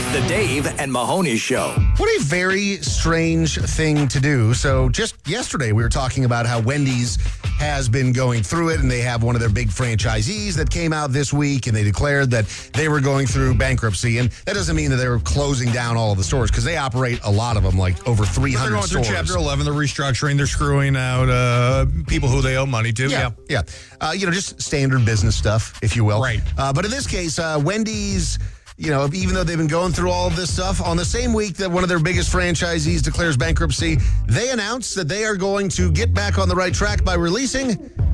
The Dave and Mahoney Show. What a very strange thing to do. So just yesterday, we were talking about how Wendy's has been going through it, and they have one of their big franchisees that came out this week, and they declared that they were going through bankruptcy. And that doesn't mean that they were closing down all of the stores, because they operate a lot of them, like over 300 They're going stores. through Chapter 11. They're restructuring. They're screwing out people who they owe money to. Yeah. Just standard business stuff, if you will. Right. But in this case, Wendy's, even though they've been going through all of this stuff, on the same week that one of their biggest franchisees declares bankruptcy, they announced that they are going to get back on the right track by releasing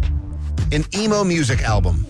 an emo music album.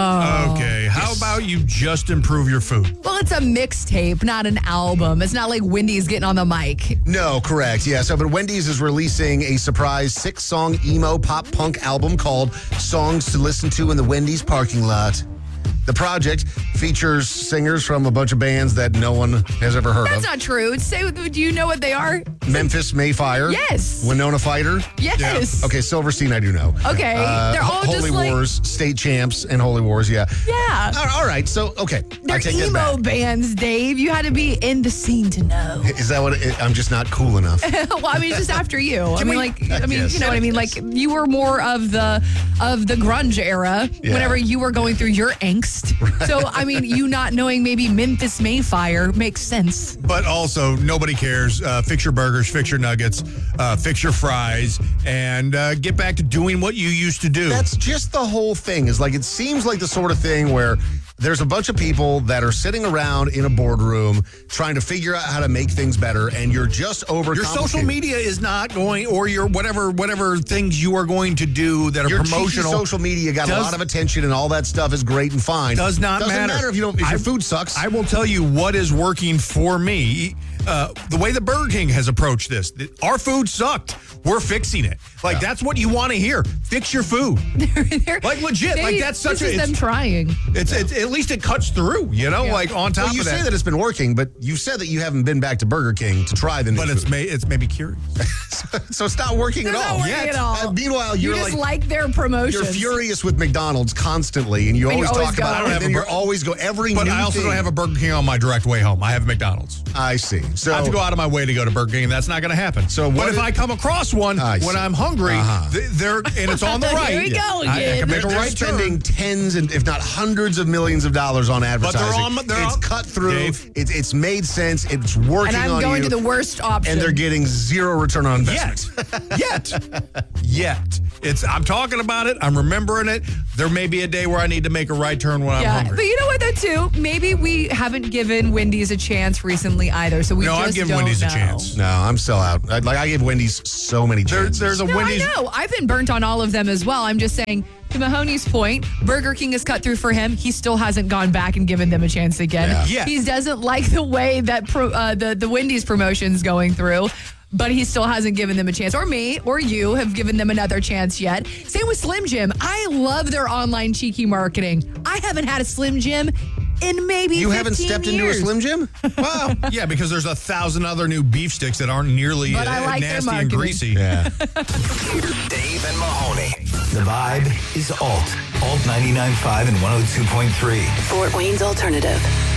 Okay. How about you just improve your food? Well, it's a mixtape, not an album. It's not like Wendy's getting on the mic. No, correct. Yeah, but Wendy's is releasing a surprise 6-song emo pop punk album called Songs to Listen to in the Wendy's Parking Lot. The project features singers from a bunch of bands that no one has ever heard That's of. not true. Do you know what they are? Memphis Mayfire. Yes. Winona Fighter. Yes. Okay, Silverstein, I do know. Okay. They're all Holy just like... Wars, State Champs, and Holy Wars, yeah. Yeah. All right, so, okay. They're I take that emo back. bands, Dave. You had to be in the scene to know. Is that what I'm just not cool enough? Well, I mean, just after you. You know what I mean? Yes. Like, you were more of the grunge era whenever you were going through your angst. Right. So, I mean, you not knowing maybe Memphis Mayfire makes sense. But also, nobody cares. Fix your burgers, fix your nuggets, fix your fries, and get back to doing what you used to do. That's just the whole thing. It seems like the sort of thing where there's a bunch of people that are sitting around in a boardroom trying to figure out how to make things better, and you're just overcomplicating. Your social media is not going, or your whatever things you are going to do that are your promotional. Your social media got a lot of attention, and all that stuff is great and fine. Doesn't matter if your food sucks. I will tell you what is working for me. The way the Burger King has approached this. Our food sucked. We're fixing it. That's what you want to hear. Fix your food. Like legit. That's such this is them trying. It's at least it cuts through, on top of that. You say that it's been working, but you said that you haven't been back to Burger King to try the new food. But it's maybe curious. So it's not working at all. At all. Meanwhile, you just like their promotions. You're furious with McDonald's constantly, and you always talk about it. And then you always go every But new I also thing. don't have a Burger King on my direct way home. I have McDonald's. I see. So I have to go out of my way to go to Burger King, and that's not going to happen. But if I come across one when I'm hungry, and it's on the right, Here we go again. I can make a they're right spending turn. tens and if not hundreds of millions of dollars on advertising. But they're it's on, cut through. Dave. It's made sense. It's working and I'm on going you, to the worst option. and they're getting zero return on investment. Yet. I'm talking about it. I'm remembering it. There may be a day where I need to make a right turn when I'm hungry. But you know what, though, too? Maybe we haven't given Wendy's a chance recently either, so we just I've given don't Wendy's know. a chance. No, I'm still out. I gave Wendy's so many chances. There's a Wendy's. I know. I've been burnt on all of them as well. I'm just saying, to Mahoney's point, Burger King is cut through for him. He still hasn't gone back and given them a chance again. Yeah. He doesn't like the way that the Wendy's promotion's going through. But he still hasn't given them a chance. Or me or you have given them another chance yet. Same with Slim Jim. I love their online cheeky marketing. I haven't had a Slim Jim in maybe 15 years. You haven't stepped into a Slim Jim? Well, yeah, because there's 1,000 other new beef sticks that aren't nearly But I like their nasty and marketing. greasy. Yeah. Dave and Mahoney. The vibe is Alt 99.5 and 102.3. Fort Wayne's Alternative.